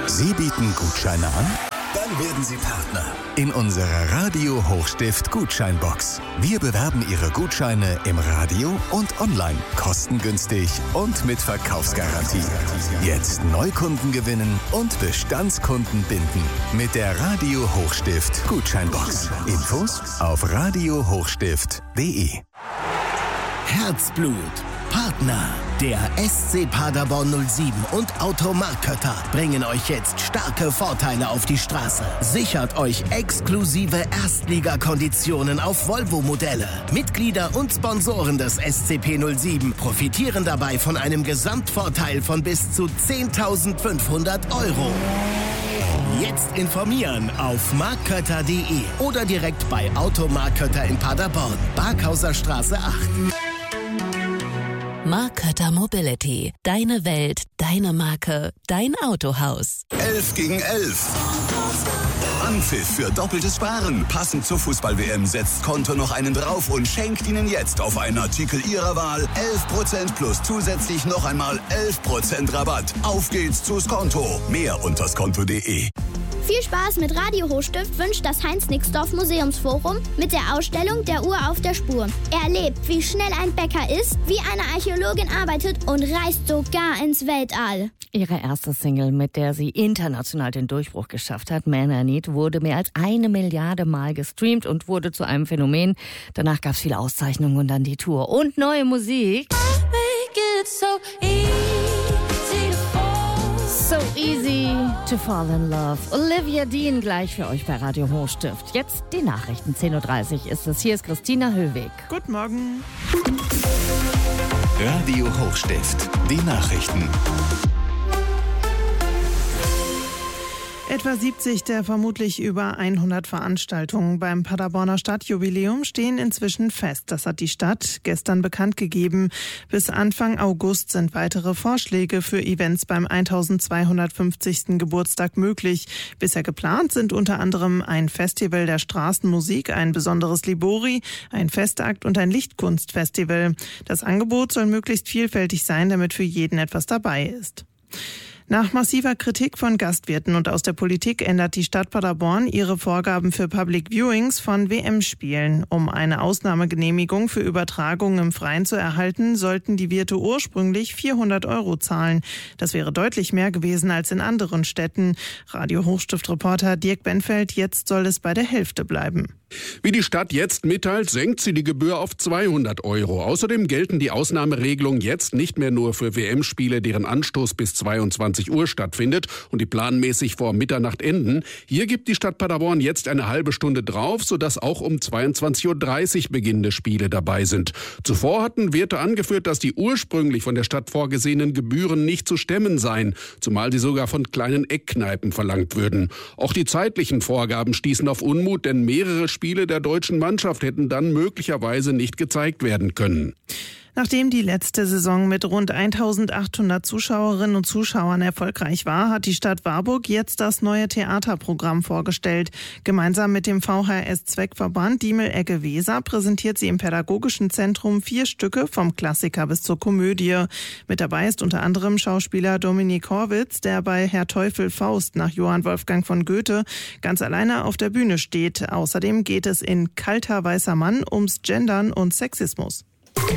Sie bieten Gutscheine an? Dann werden Sie Partner in unserer Radio Hochstift Gutscheinbox. Wir bewerben Ihre Gutscheine im Radio und online, kostengünstig und mit Verkaufsgarantie. Jetzt Neukunden gewinnen und Bestandskunden binden mit der Radio Hochstift Gutscheinbox. Infos auf radiohochstift.de. Herzblut. Partner. Der SC Paderborn 07 und Automark Kötter bringen euch jetzt starke Vorteile auf die Straße. Sichert euch exklusive Erstligakonditionen auf Volvo-Modelle. Mitglieder und Sponsoren des SCP 07 profitieren dabei von einem Gesamtvorteil von bis zu 10.500 €. Jetzt informieren auf markkötter.de oder direkt bei Automark Kötter in Paderborn, Barkhauser Straße 8. Mark Kötter Mobility. Deine Welt, deine Marke, dein Autohaus. 11 gegen 11. Anpfiff für doppeltes Sparen. Passend zur Fußball-WM setzt Konto noch einen drauf und schenkt Ihnen jetzt auf einen Artikel Ihrer Wahl 11% plus zusätzlich noch einmal 11% Rabatt. Auf geht's zu Skonto. Mehr unter skonto.de. Viel Spaß mit Radio Hochstift wünscht das Heinz-Nixdorf Museumsforum mit der Ausstellung Der Uhr auf der Spur. Erlebt, wie schnell ein Bäcker ist, wie eine Archäologin arbeitet und reist sogar ins Weltall. Ihre erste Single, mit der sie international den Durchbruch geschafft hat, Man I Need, wurde mehr als 1 Milliarde Mal gestreamt und wurde zu einem Phänomen. Danach gab es viele Auszeichnungen und dann die Tour und neue Musik. So easy to fall in love. Olivia Dean gleich für euch bei Radio Hochstift. Jetzt die Nachrichten. 10.30 Uhr ist es. Hier ist Christina Höllweg. Guten Morgen. Radio Hochstift. Die Nachrichten. Etwa 70 der vermutlich über 100 Veranstaltungen beim Paderborner Stadtjubiläum stehen inzwischen fest. Das hat die Stadt gestern bekannt gegeben. Bis Anfang August sind weitere Vorschläge für Events beim 1250. Geburtstag möglich. Bisher geplant sind unter anderem ein Festival der Straßenmusik, ein besonderes Libori, ein Festakt und ein Lichtkunstfestival. Das Angebot soll möglichst vielfältig sein, damit für jeden etwas dabei ist. Nach massiver Kritik von Gastwirten und aus der Politik ändert die Stadt Paderborn ihre Vorgaben für Public Viewings von WM-Spielen. Um eine Ausnahmegenehmigung für Übertragungen im Freien zu erhalten, sollten die Wirte ursprünglich 400 € zahlen. Das wäre deutlich mehr gewesen als in anderen Städten. Radio Hochstift-Reporter Dirk Benfeld, jetzt soll es bei der Hälfte bleiben. Wie die Stadt jetzt mitteilt, senkt sie die Gebühr auf 200 €. Außerdem gelten die Ausnahmeregelungen jetzt nicht mehr nur für WM-Spiele, deren Anstoß bis 22 Uhr stattfindet und die planmäßig vor Mitternacht enden. Hier gibt die Stadt Paderborn jetzt eine halbe Stunde drauf, sodass auch um 22.30 Uhr beginnende Spiele dabei sind. Zuvor hatten Wirte angeführt, dass die ursprünglich von der Stadt vorgesehenen Gebühren nicht zu stemmen seien, zumal sie sogar von kleinen Eckkneipen verlangt würden. Auch die zeitlichen Vorgaben stießen auf Unmut, denn mehrere Spiele der deutschen Mannschaft hätten dann möglicherweise nicht gezeigt werden können. Nachdem die letzte Saison mit rund 1.800 Zuschauerinnen und Zuschauern erfolgreich war, hat die Stadt Warburg jetzt das neue Theaterprogramm vorgestellt. Gemeinsam mit dem VHS-Zweckverband Diemel-Egge-Weser präsentiert sie im Pädagogischen Zentrum 4 Stücke vom Klassiker bis zur Komödie. Mit dabei ist unter anderem Schauspieler Dominik Horwitz, der bei Herr Teufel Faust nach Johann Wolfgang von Goethe ganz alleine auf der Bühne steht. Außerdem geht es in Kalter weißer Mann ums Gendern und Sexismus.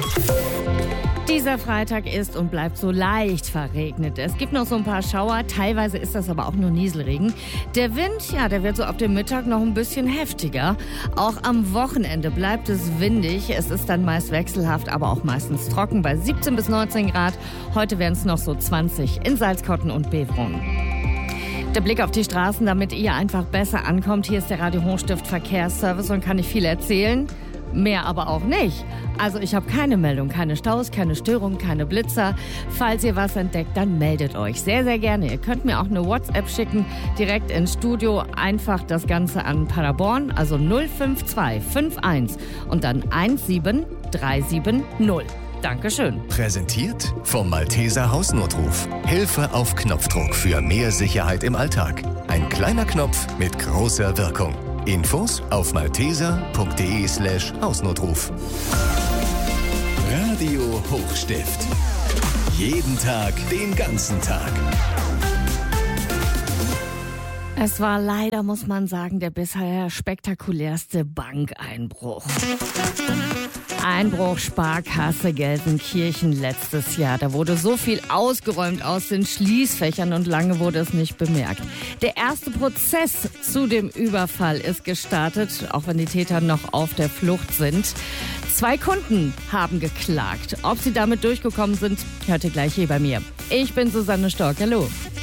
Dieser Freitag ist und bleibt so leicht verregnet. Es gibt noch so ein paar Schauer, teilweise ist das aber auch nur Nieselregen. Der Wind, der wird so ab dem Mittag noch ein bisschen heftiger. Auch am Wochenende bleibt es windig. Es ist dann meist wechselhaft, aber auch meistens trocken bei 17 bis 19 Grad. Heute wären es noch so 20 in Salzkotten und Beverungen. Der Blick auf die Straßen, damit ihr einfach besser ankommt. Hier ist der Radio Hochstift Verkehrsservice und kann ich viel erzählen. Mehr aber auch nicht. Also ich habe keine Meldung, keine Staus, keine Störungen, keine Blitzer. Falls ihr was entdeckt, dann meldet euch sehr, sehr gerne. Ihr könnt mir auch eine WhatsApp schicken, direkt ins Studio. Einfach das Ganze an Paderborn, also 05251 und dann 17370. Dankeschön. Präsentiert vom Malteser Hausnotruf. Hilfe auf Knopfdruck für mehr Sicherheit im Alltag. Ein kleiner Knopf mit großer Wirkung. Infos auf malteser.de/Hausnotruf. Radio Hochstift. Jeden Tag, den ganzen Tag. Es war leider, muss man sagen, der bisher spektakulärste Bankeinbruch. Einbruch Sparkasse Gelsenkirchen letztes Jahr. Da wurde so viel ausgeräumt aus den Schließfächern und lange wurde es nicht bemerkt. Der erste Prozess zu dem Überfall ist gestartet, auch wenn die Täter noch auf der Flucht sind. 2 Kunden haben geklagt. Ob sie damit durchgekommen sind, hört ihr gleich hier bei mir. Ich bin Susanne Stork. Hallo.